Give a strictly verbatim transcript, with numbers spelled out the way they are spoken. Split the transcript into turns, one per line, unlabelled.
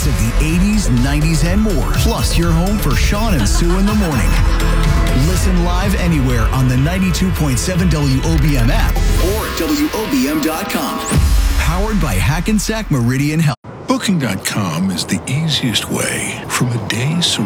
of the eighties, nineties, and more. Plus, your home for Sean and Sue in the morning. Listen live anywhere on the ninety-two point seven W O B M app or at W O B M dot com. Powered by Hackensack Meridian Health.
Booking dot com is the easiest way from a day's